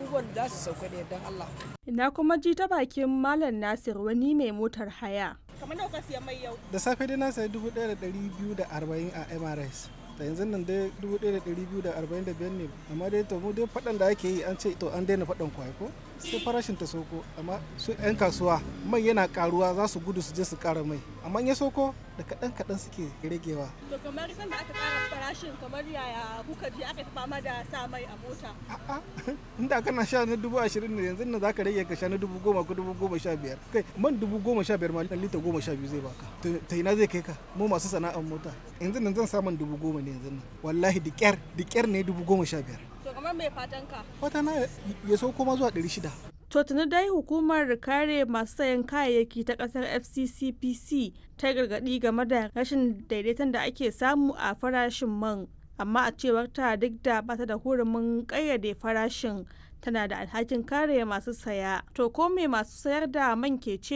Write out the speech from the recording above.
abubuwan za su sauka da yardan Allah. Ina kuma ji ta bakin Malam Nasir wani mai motar haya. Kamar nawa ka siya mai yau? Da safe dai na sayi 1,240 a MRS. Da yanzu nan dai 1,245 ne, amma dai to mu dai faɗan da ake yi an ce to an daina faɗan kwai ko sai farashin ta soko, amma su 'yan kasuwa mai yana karuwa za su gudu su je su ƙara mai, amma ya soko da kaɗan suke ragewa. To kamar san da aka ƙara farashin kamar yaya kuka je aka fama da sa mai a mota? A'a, inda kana sha na 20,000 ne yanzu nan zaka rage ka sha na 10,000 ko 15,000. Kai man 15,000 ma lita 12 zai baka. Ta ina zai kai ka? Mu masu sana'ar mota. Yanzu nan zan samu 10,000 ne yanzu nan. Wallahi da ƙyar ne 15,000. To kamar mai fatan ka? Fata na ya sauko ma zuwa 600. To tuni dai hukumar kare masu sayan kayayyaki ta kasar FCCPC ta gargaɗi game da rashin daidaiton da ake samu a farashin man, amma a cewar ta duk da bata da hurumin ƙayyade farashin, tana da alhakin kare masu saya. To ko me masu sayar da man ke ce